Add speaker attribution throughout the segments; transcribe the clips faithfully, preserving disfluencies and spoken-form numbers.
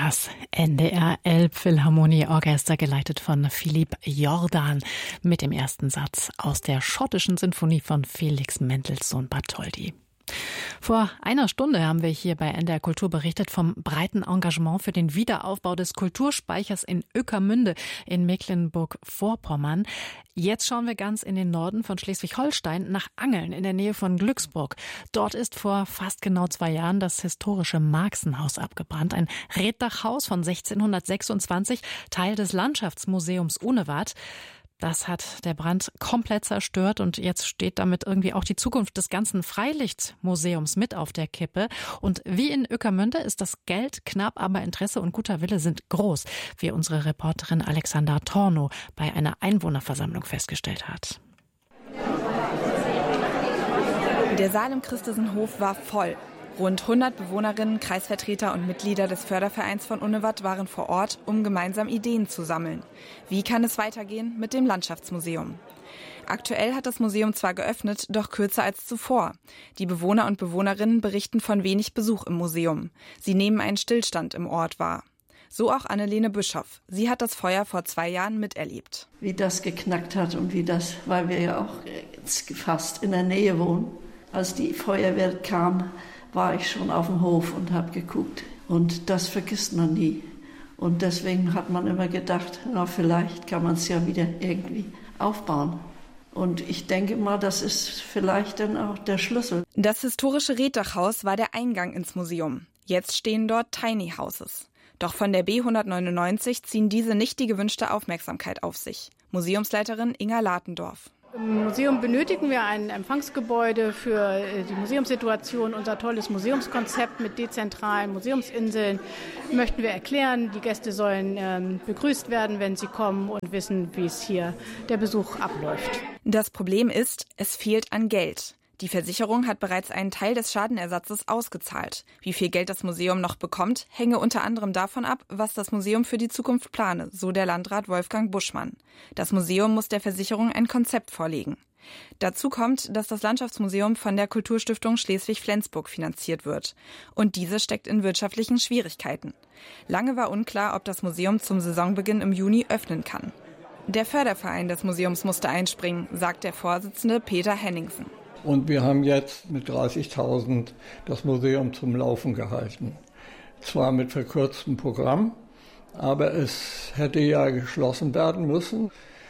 Speaker 1: Das N D R Elbphilharmonie-Orchester, geleitet von Philipp Jordan, mit dem ersten Satz aus der schottischen Sinfonie von Felix Mendelssohn Bartholdy. Vor einer Stunde haben wir hier bei N D R Kultur berichtet vom breiten Engagement für den Wiederaufbau des Kulturspeichers in Ueckermünde in Mecklenburg-Vorpommern. Jetzt schauen wir ganz in den Norden von Schleswig-Holstein nach Angeln in der Nähe von Glücksburg. Dort ist vor fast genau zwei Jahren das historische Marxenhaus abgebrannt. Ein Reetdachhaus von sechzehnhundertsechsundzwanzig, Teil des Landschaftsmuseums Unewart. Das hat der Brand komplett zerstört und jetzt steht damit irgendwie auch die Zukunft des ganzen Freilichtmuseums mit auf der Kippe. Und wie in Ueckermünde ist das Geld knapp, aber Interesse und guter Wille sind groß, wie unsere Reporterin Alexandra Tornow bei einer Einwohnerversammlung festgestellt hat.
Speaker 2: Der Saal im Christensenhof war voll. Rund hundert Bewohnerinnen, Kreisvertreter und Mitglieder des Fördervereins von Unewart waren vor Ort, um gemeinsam Ideen zu sammeln. Wie kann es weitergehen mit dem Landschaftsmuseum? Aktuell hat das Museum zwar geöffnet, doch kürzer als zuvor. Die Bewohner und Bewohnerinnen berichten von wenig Besuch im Museum. Sie nehmen einen Stillstand im Ort wahr. So auch Annelene Bischoff. Sie hat das Feuer vor zwei Jahren miterlebt.
Speaker 3: Wie das geknackt hat und wie das, weil wir ja auch fast in der Nähe wohnen. Als die Feuerwehr kam, war ich schon auf dem Hof und habe geguckt. Und das vergisst man nie. Und deswegen hat man immer gedacht, na, vielleicht kann man es ja wieder irgendwie aufbauen. Und ich denke mal, das ist vielleicht dann auch der Schlüssel.
Speaker 2: Das historische Reetdachhaus war der Eingang ins Museum. Jetzt stehen dort Tiny Houses. Doch von der B hundertneunundneunzig ziehen diese nicht die gewünschte Aufmerksamkeit auf sich. Museumsleiterin Inga Latendorf.
Speaker 4: Im Museum benötigen wir ein Empfangsgebäude für die Museumssituation. Unser tolles Museumskonzept mit dezentralen Museumsinseln möchten wir erklären. Die Gäste sollen ähm, begrüßt werden, wenn sie kommen, und wissen, wie es hier der Besuch abläuft.
Speaker 2: Das Problem ist, es fehlt an Geld. Die Versicherung hat bereits einen Teil des Schadenersatzes ausgezahlt. Wie viel Geld das Museum noch bekommt, hänge unter anderem davon ab, was das Museum für die Zukunft plane, so der Landrat Wolfgang Buschmann. Das Museum muss der Versicherung ein Konzept vorlegen. Dazu kommt, dass das Landschaftsmuseum von der Kulturstiftung Schleswig-Flensburg finanziert wird. Und diese steckt in wirtschaftlichen Schwierigkeiten. Lange war unklar, ob das Museum zum Saisonbeginn im Juni öffnen kann. Der Förderverein des Museums musste einspringen, sagt der Vorsitzende Peter Henningsen.
Speaker 5: Und wir haben jetzt mit dreißigtausend das Museum zum Laufen gehalten. Zwar mit verkürztem Programm, aber es hätte ja geschlossen werden müssen.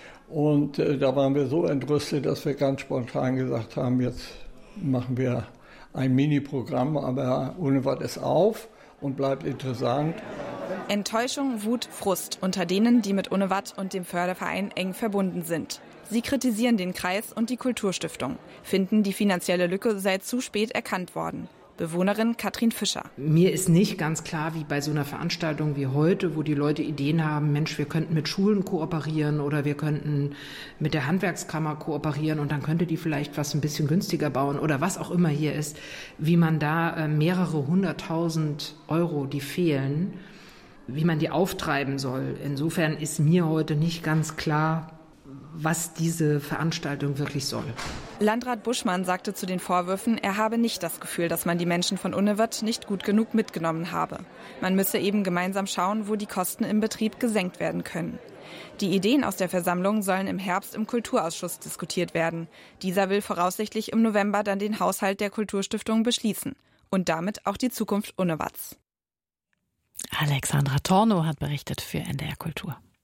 Speaker 5: Und äh, da waren wir so entrüstet, dass wir ganz spontan gesagt haben, jetzt machen wir ein Mini-Programm, aber Unewart ist auf und bleibt interessant.
Speaker 2: Enttäuschung, Wut, Frust unter denen, die mit Unewart und dem Förderverein eng verbunden sind. Sie kritisieren den Kreis und die Kulturstiftung, finden, die finanzielle Lücke sei zu spät erkannt worden. Bewohnerin Katrin Fischer.
Speaker 6: Mir ist nicht ganz klar, wie bei so einer Veranstaltung wie heute, wo die Leute Ideen haben, Mensch, wir könnten mit Schulen kooperieren oder wir könnten mit der Handwerkskammer kooperieren und dann könnte die vielleicht was ein bisschen günstiger bauen oder was auch immer hier ist, wie man da mehrere hunderttausend Euro, die fehlen, wie man die auftreiben soll. Insofern ist mir heute nicht ganz klar, was diese Veranstaltung wirklich soll.
Speaker 2: Landrat Buschmann sagte zu den Vorwürfen, er habe nicht das Gefühl, dass man die Menschen von Unewart nicht gut genug mitgenommen habe. Man müsse eben gemeinsam schauen, wo die Kosten im Betrieb gesenkt werden können. Die Ideen aus der Versammlung sollen im Herbst im Kulturausschuss diskutiert werden. Dieser will voraussichtlich im November dann den Haushalt der Kulturstiftung beschließen und damit auch die Zukunft Unewarts.
Speaker 1: Alexandra Tornow hat berichtet für N D R Kultur.